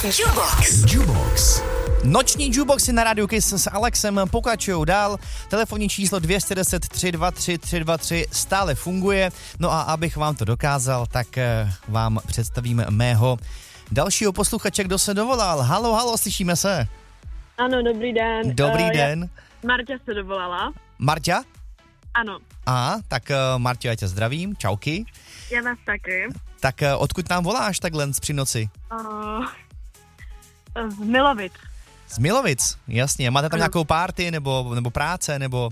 Jukebox. Noční jukeboxy na rádiu Kiss s Alexem pokračují dál. Telefonní číslo 210 323 323 stále funguje. No a abych vám to dokázal, tak vám představím mého dalšího posluchače, kdo se dovolal. Halo, slyšíme se? Ano, dobrý den. Dobrý den. Marťa se dovolala. Marťa? Ano. Tak Marťo, já tě zdravím, čauky. Já vás taky. Tak odkud nám voláš takhle při noci? Z Milovic. Z Milovic, jasně. Máte tam nějakou party nebo práce, nebo...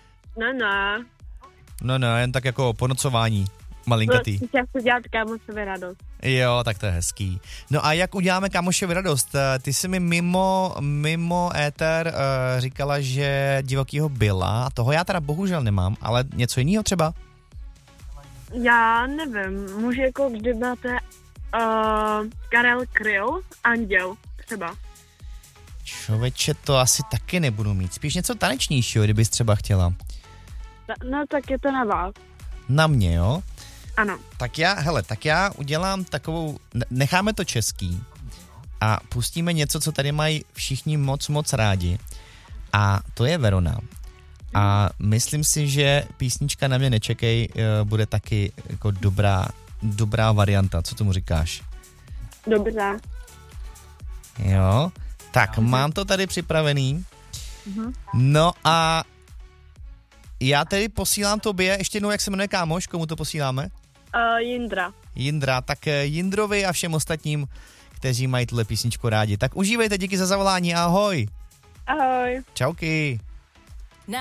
No, jen tak jako ponocování malinkatý. Chtěla se dělat kámošovi radost. Jo, tak to je hezký. No a jak uděláme kámošovi radost? Ty jsi mi mimo éter říkala, že divokýho byla, a toho já teda bohužel nemám, ale něco jiného třeba? Já nevím, může jako kdy máte Karel Kryl, Anděl třeba. Člověče, to asi taky nebudu mít. Spíš něco tanečnějšího, kdybys třeba chtěla. No tak je to na vás. Na mě, jo? Ano. Tak já udělám takovou, necháme to český a pustíme něco, co tady mají všichni moc rádi. A to je Verona. A myslím si, že písnička Na mě nečekej bude taky jako dobrá varianta. Co tomu říkáš? Dobře. Jo? Tak, mám to tady připravený. No a já tedy posílám tobě, ještě jednou, jak se jmenuje kámoš, komu to posíláme? Jindra, tak Jindrovi a všem ostatním, kteří mají tuhle písničku rádi. Tak užívejte, díky za zavolání, ahoj. Ahoj. Čauky.